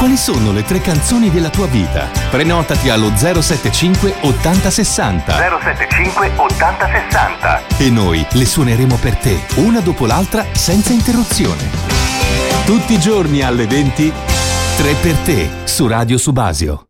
Quali sono le 3 canzoni della tua vita? Prenotati allo 075 80 60 075 80 60 e noi le suoneremo per te, una dopo l'altra, senza interruzione. Tutti i giorni alle 20, 3 per te, su Radio Subasio.